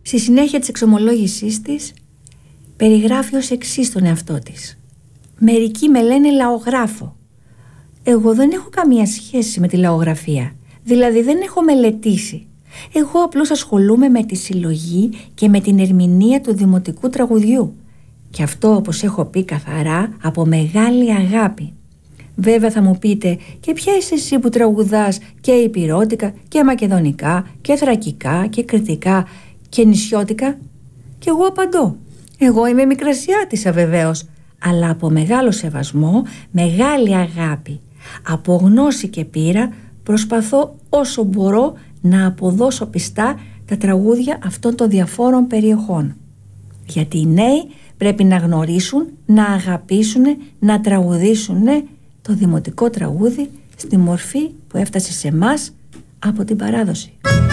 Στη συνέχεια της εξομολόγησής της περιγράφει ως εξής τον εαυτό της. Μερικοί με λένε λαογράφο. Εγώ δεν έχω καμία σχέση με τη λαογραφία, δηλαδή δεν έχω μελετήσει. Εγώ απλώς ασχολούμαι με τη συλλογή και με την ερμηνεία του δημοτικού τραγουδιού. Και αυτό, όπως έχω πει καθαρά, από μεγάλη αγάπη. Βέβαια θα μου πείτε, και ποια είσαι εσύ που τραγουδάς και υπηρώτικα και μακεδονικά και θρακικά και κρητικά και νησιώτικα? Και εγώ απαντώ, εγώ είμαι μικρασιάτισσα βεβαίως, αλλά από μεγάλο σεβασμό, μεγάλη αγάπη, από γνώση και πείρα προσπαθώ όσο μπορώ να αποδώσω πιστά τα τραγούδια αυτών των διαφόρων περιοχών. Γιατί οι νέοι πρέπει να γνωρίσουν, να αγαπήσουν, να τραγουδήσουν το δημοτικό τραγούδι στη μορφή που έφτασε σε εμάς από την παράδοση.